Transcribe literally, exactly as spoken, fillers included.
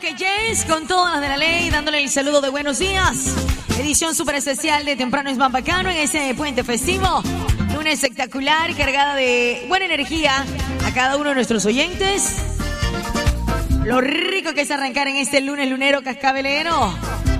Que James con todas las de la ley, dándole el saludo de buenos días. Edición súper especial de Temprano es más bacano en ese puente festivo. Luna espectacular, cargada de buena energía a cada uno de nuestros oyentes. Lo rico que es arrancar en este lunes lunero cascabelero.